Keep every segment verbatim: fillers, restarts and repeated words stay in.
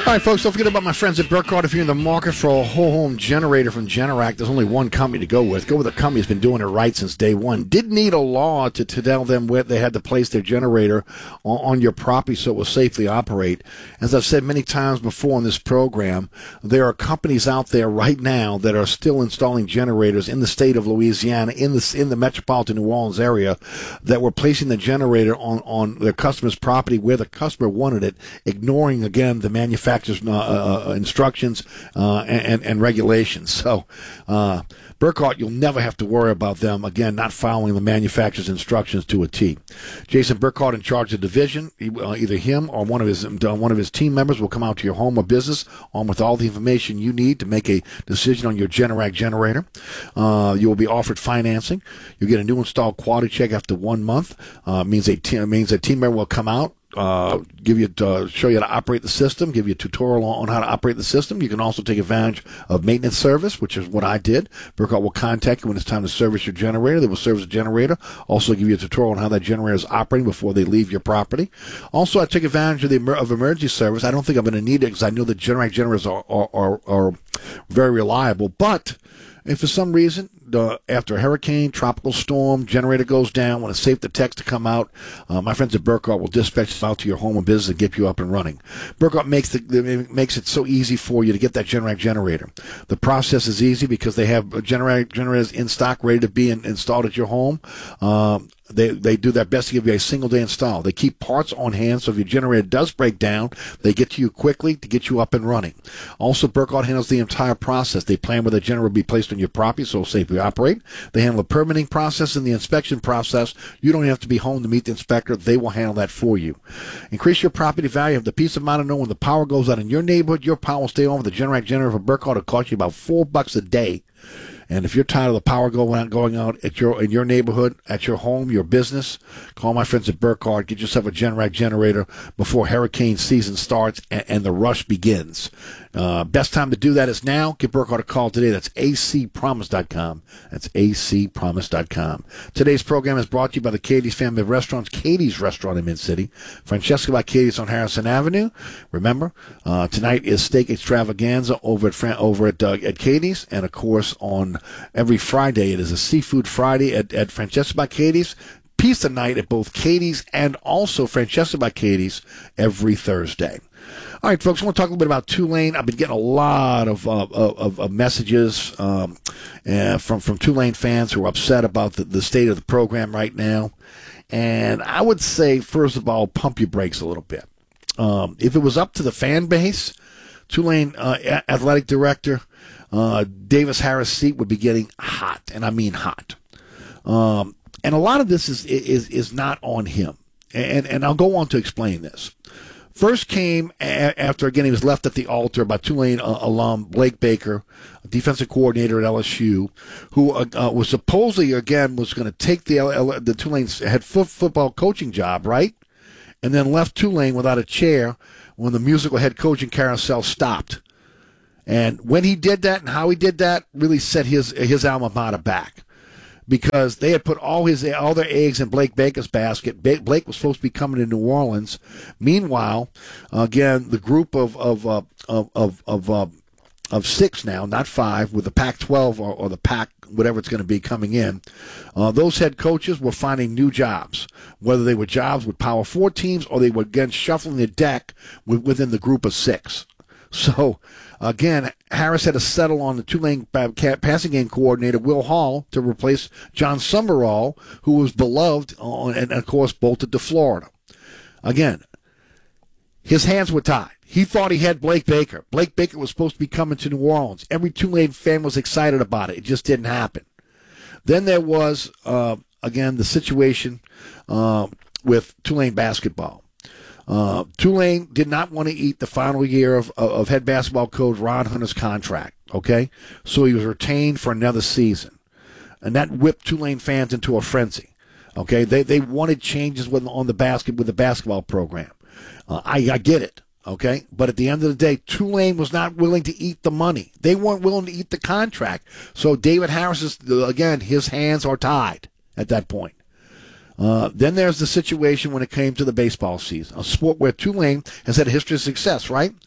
All right, folks, don't forget about my friends at Burkhardt. If you're in the market for a whole home generator from Generac, there's only one company to go with. Go with a company that's been doing it right since day one. Didn't need a law to, to tell them where they had to place their generator on, on your property so it will safely operate. As I've said many times before in this program, there are companies out there right now that are still installing generators in the state of Louisiana, in the, in the metropolitan New Orleans area, that were placing the generator on, on their customer's property where the customer wanted it, ignoring, again, the manufacturer's Uh, uh, instructions uh, and, and regulations. So, uh, Burkhardt, you'll never have to worry about them, again, not following the manufacturer's instructions to a T. Jason Burkhardt in charge of the division. He, uh, either him or one of his uh, one of his team members will come out to your home or business on with all the information you need to make a decision on your Generac generator. Uh, you will be offered financing. You get a new install quality check after one month. Uh, means a t- means a team member will come out, Uh, give you uh, show you how to operate the system, give you a tutorial on how to operate the system. You can also take advantage of maintenance service, which is what I did. Burkhardt will contact you when it's time to service your generator. They will service the generator. Also give you a tutorial on how that generator is operating before they leave your property. Also, I take advantage of the of emergency service. I don't think I'm going to need it because I know the Generac generators are, are, are, are very reliable. But if for some reason, uh, after a hurricane, tropical storm, generator goes down, when it's safe to text to come out, uh, my friends at Burkhardt will dispatch out to your home and business and get you up and running. Burkhardt makes the, makes it so easy for you to get that Generac generator. The process is easy because they have Generac generators in stock ready to be in, installed at your home. Um, They they do their best to give you a single day install. They keep parts on hand, so if your generator does break down, they get to you quickly to get you up and running. Also, Burkhardt handles the entire process. They plan where the generator will be placed on your property so it'll safely operate. They handle the permitting process and the inspection process. You don't have to be home to meet the inspector. They will handle that for you. Increase your property value. Have the peace of mind of knowing when the power goes out in your neighborhood, your power will stay on with the Generac generator for Burkhardt. It'll cost you about four bucks a day. And if you're tired of the power going out, going out at your in your neighborhood, at your home, your business, call my friends at Burkhardt. Get yourself a Generac generator before hurricane season starts and, and the rush begins. Uh, best time to do that is now. Give Burkhardt a call today. That's A C promise dot com. That's A C promise dot com. Today's program is brought to you by the Katie's family of restaurants. Katie's Restaurant in Mid-City. Francesca by Katie's on Harrison Avenue. Remember, uh, tonight is steak extravaganza over at Fran- over at, uh, at Katie's. And, of course, on every Friday, it is a Seafood Friday at, at Francesca by Katie's. Pizza night at both Katie's and also Francesca by Katie's every Thursday. All right, folks, I want to talk a little bit about Tulane. I've been getting a lot of uh, of, of messages um, uh, from, from Tulane fans who are upset about the, the state of the program right now. And I would say, first of all, pump your brakes a little bit. Um, if it was up to the fan base, Tulane uh, athletic director uh, Davis Harris' seat would be getting hot, and I mean hot. Um, and a lot of this is is is not on him. And, and I'll go on to explain this. First came a- after, again, he was left at the altar by Tulane uh, alum Blake Baker, defensive coordinator at L S U, who uh, uh, was supposedly, again, was going to take the L- L- the Tulane's head foot- football coaching job, right? And then left Tulane without a chair when the musical head coaching carousel stopped. And when he did that and how he did that really set his his alma mater back. Because they had put all his all their eggs in Blake Baker's basket. Blake was supposed to be coming to New Orleans. Meanwhile, again, the group of of uh, of of of, uh, of six now, not five, with the Pac twelve or, or the Pac whatever it's going to be coming in, uh, those head coaches were finding new jobs, whether they were jobs with Power Four teams or they were again shuffling the deck with, within the group of six. So, again, Harris had to settle on the Tulane passing game coordinator, Will Hall, to replace John Summerall, who was beloved on, and, of course, bolted to Florida. Again, his hands were tied. He thought he had Blake Baker. Blake Baker was supposed to be coming to New Orleans. Every Tulane fan was excited about it. It just didn't happen. Then there was, uh, again, the situation uh, with Tulane basketball. Uh, Tulane did not want to eat the final year of, of, of head basketball coach Ron Hunter's contract, okay? So he was retained for another season. And that whipped Tulane fans into a frenzy, okay? They they wanted changes with, on the basket with the basketball program. Uh, I, I get it, okay? But at the end of the day, Tulane was not willing to eat the money. They weren't willing to eat the contract. So David Harris, is, again, his hands are tied at that point. Uh, then there's the situation when it came to the baseball season, a sport where Tulane has had a history of success, right?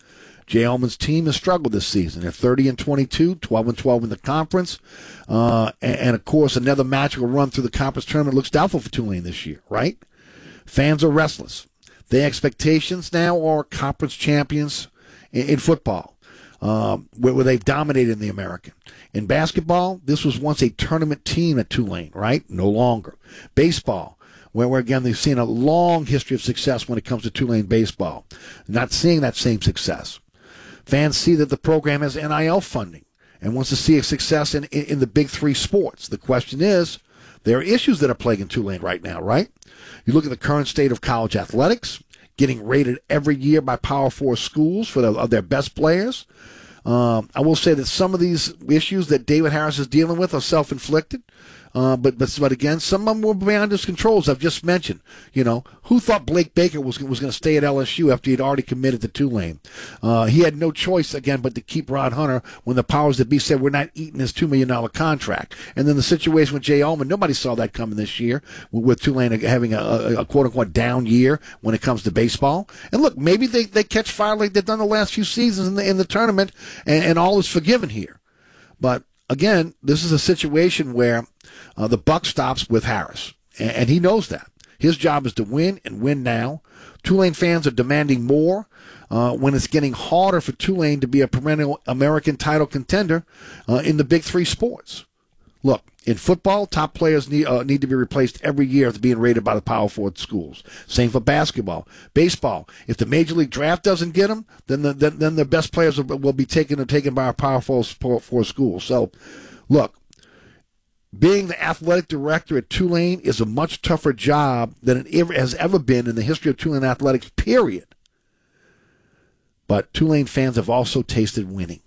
Jay Ullman's team has struggled this season. They're thirty and twenty-two, twelve and twelve in the conference. Uh, and, and, of course, another magical run through the conference tournament looks doubtful for Tulane this year, right? Fans are restless. Their expectations now are conference champions in, in football, um, where, where they've dominated in the American. In basketball, this was once a tournament team at Tulane, right? No longer. Baseball, where, where again, they've seen a long history of success when it comes to Tulane baseball. Not seeing that same success. Fans see that the program has N I L funding and wants to see a success in, in, in the big three sports. The question is, there are issues that are plaguing Tulane right now, right? You look at the current state of college athletics, getting rated every year by Power Four schools for the, of their best players. Um, I will say that some of these issues that David Harris is dealing with are self-inflicted. Uh, but, but but again, some of them were beyond his controls. I've just mentioned, you know, who thought Blake Baker was was going to stay at L S U after he'd already committed to Tulane? Uh, he had no choice, again, but to keep Rod Hunter when the powers that be said we're not eating his two million dollars contract. And then the situation with Jay Ullman, nobody saw that coming this year with Tulane having a, a, a quote-unquote down year when it comes to baseball. And look, maybe they, they catch fire like they've done the last few seasons in the, in the tournament, and, and all is forgiven here. But again, this is a situation where uh, the buck stops with Harris, and, and he knows that. His job is to win and win now. Tulane fans are demanding more uh, when it's getting harder for Tulane to be a perennial American title contender uh, in the big three sports. Look, in football, top players need uh, need to be replaced every year after being rated by the Power Four schools. Same for basketball. Baseball, if the Major League Draft doesn't get them, then the, then, then the best players will, will be taken, taken by our Power Four, four schools. So, look, being the athletic director at Tulane is a much tougher job than it ever, has ever been in the history of Tulane athletics, period. But Tulane fans have also tasted winning.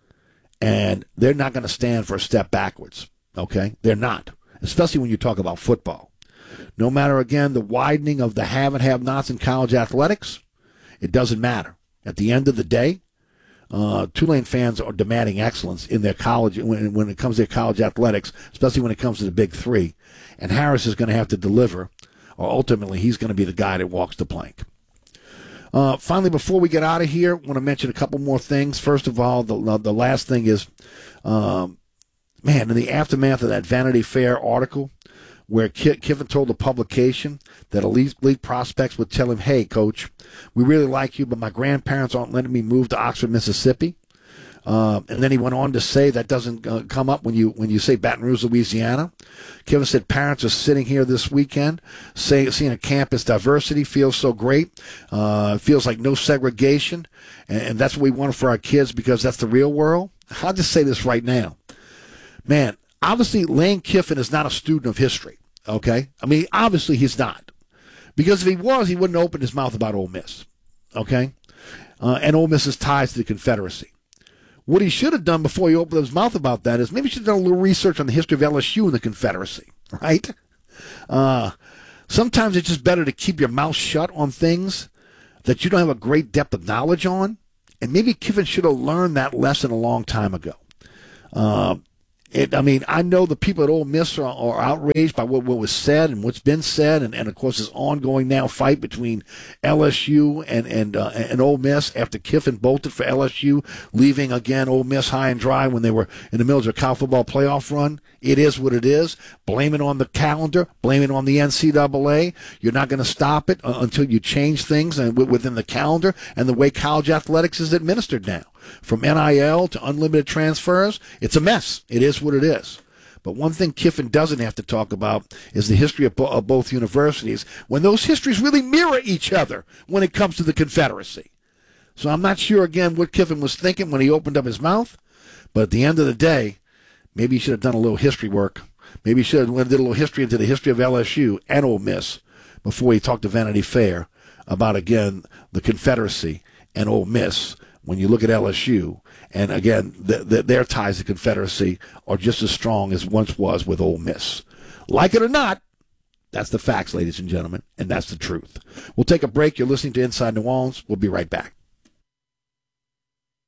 And they're not going to stand for a step backwards, okay? They're not, especially when you talk about football. No matter, again, the widening of the have and have-nots in college athletics, it doesn't matter. At the end of the day, uh, Tulane fans are demanding excellence in their college when, when it comes to their college athletics, especially when it comes to the big three. And Harris is going to have to deliver, or ultimately he's going to be the guy that walks the plank. Uh, finally, before we get out of here, I want to mention a couple more things. First of all, the the last thing is, um, man, in the aftermath of that Vanity Fair article where Kiffin told the publication that elite, elite prospects would tell him, hey, coach, we really like you, but my grandparents aren't letting me move to Oxford, Mississippi. Uh, and then he went on to say that doesn't uh, come up when you when you say Baton Rouge, Louisiana. Kevin said parents are sitting here this weekend, say, seeing a campus diversity feels so great, uh, feels like no segregation, and, and that's what we want for our kids because that's the real world. I'll just say this right now. Man, obviously Lane Kiffin is not a student of history, okay? I mean, obviously he's not. Because if he was, he wouldn't open his mouth about Ole Miss, okay? Uh, and Ole Miss's ties to the Confederacy. What he should have done before he opened his mouth about that is maybe he should have done a little research on the history of L S U and the Confederacy, right? Uh, sometimes it's just better to keep your mouth shut on things that you don't have a great depth of knowledge on. And maybe Kiffin should have learned that lesson a long time ago. Uh, It, I mean, I know the people at Ole Miss are, are outraged by what, what was said and what's been said, and, and of course this ongoing now fight between L S U and and uh, and Ole Miss after Kiffin bolted for L S U, leaving again Ole Miss high and dry when they were in the middle of their college football playoff run. It is what it is. Blame it on the calendar. Blame it on the N C double A. You're not going to stop it uh, until you change things and within the calendar and the way college athletics is administered now. From N I L to unlimited transfers, it's a mess. It is what it is. But one thing Kiffin doesn't have to talk about is the history of, bo- of both universities, when those histories really mirror each other when it comes to the Confederacy. So I'm not sure, again, what Kiffin was thinking when he opened up his mouth. But at the end of the day, maybe he should have done a little history work. Maybe he should have did a little history into the history of L S U and Ole Miss before he talked to Vanity Fair about, again, the Confederacy and Ole Miss. When you look at L S U, and again, the, the, their ties to Confederacy are just as strong as once was with Ole Miss. Like it or not, that's the facts, ladies and gentlemen, and that's the truth. We'll take a break. You're listening to Inside New Orleans. We'll be right back.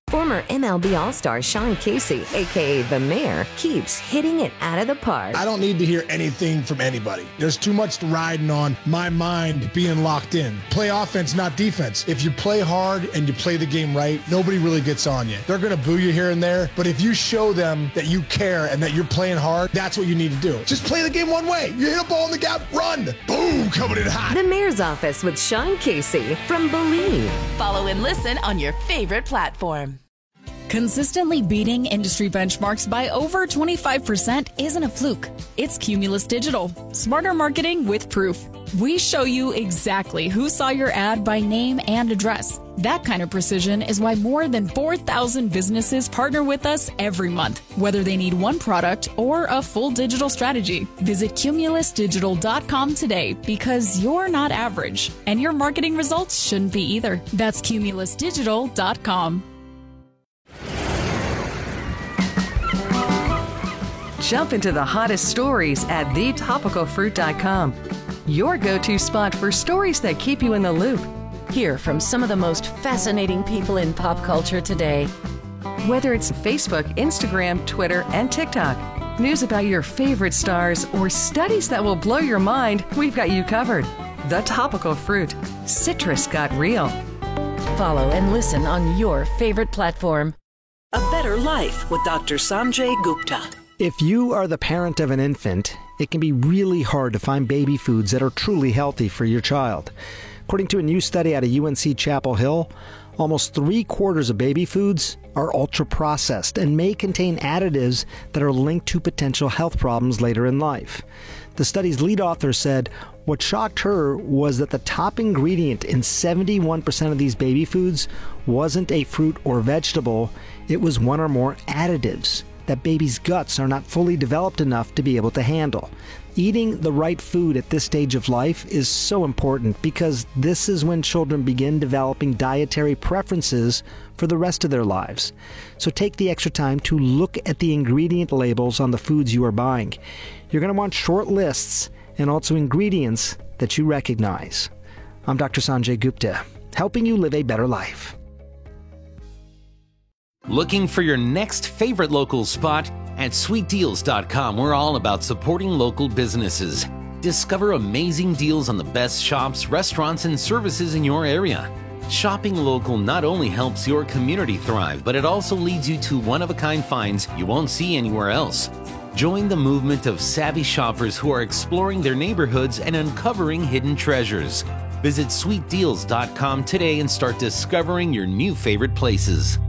Former M L B All-Star Sean Casey, a k a. The Mayor, keeps hitting it out of the park. I don't need to hear anything from anybody. There's too much riding on my mind being locked in. Play offense, not defense. If you play hard and you play the game right, nobody really gets on you. They're going to boo you here and there, but if you show them that you care and that you're playing hard, that's what you need to do. Just play the game one way. You hit a ball in the gap, run. Boom, coming in hot. The Mayor's Office with Sean Casey from Believe. Follow and listen on your favorite platform. Consistently beating industry benchmarks by over twenty-five percent isn't a fluke. It's Cumulus Digital. Smarter marketing with proof. We show you exactly who saw your ad by name and address. That kind of precision is why more than four thousand businesses partner with us every month, whether they need one product or a full digital strategy. Visit cumulus digital dot com today because you're not average, and your marketing results shouldn't be either. That's cumulus digital dot com. Jump into the hottest stories at the topical fruit dot com. Your go-to spot for stories that keep you in the loop. Hear from some of the most fascinating people in pop culture today. Whether it's Facebook, Instagram, Twitter, and TikTok, news about your favorite stars, or studies that will blow your mind, we've got you covered. The Topical Fruit. Citrus got real. Follow and listen on your favorite platform. A Better Life with Doctor Sanjay Gupta. If you are the parent of an infant, it can be really hard to find baby foods that are truly healthy for your child. According to a new study out of U N C Chapel Hill, almost three quarters of baby foods are ultra-processed and may contain additives that are linked to potential health problems later in life. The study's lead author said what shocked her was that the top ingredient in seventy-one percent of these baby foods wasn't a fruit or vegetable, it was one or more additives that babies' guts are not fully developed enough to be able to handle. Eating the right food at this stage of life is so important because this is when children begin developing dietary preferences for the rest of their lives. So take the extra time to look at the ingredient labels on the foods you are buying. You're going to want short lists and also ingredients that you recognize. I'm Doctor Sanjay Gupta, helping you live a better life. Looking for your next favorite local spot? At sweet deals dot com, we're all about supporting local businesses. Discover amazing deals on the best shops, restaurants, and services in your area. Shopping local not only helps your community thrive, but it also leads you to one-of-a-kind finds you won't see anywhere else. Join the movement of savvy shoppers who are exploring their neighborhoods and uncovering hidden treasures. Visit sweet deals dot com today and start discovering your new favorite places.